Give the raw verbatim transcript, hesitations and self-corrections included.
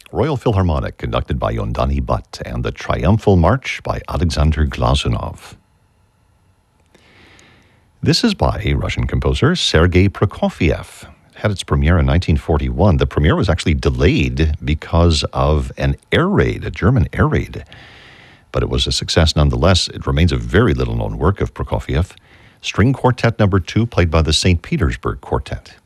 Royal Philharmonic, conducted by Yondani Butt, and the Triumphal March by Alexander Glazunov. This is by Russian composer Sergei Prokofiev. It had its premiere in nineteen forty-one. The premiere was actually delayed because of an air raid, a German air raid. But it was a success nonetheless. It remains a very little-known work of Prokofiev. String Quartet number two, played by the Saint Petersburg Quartet.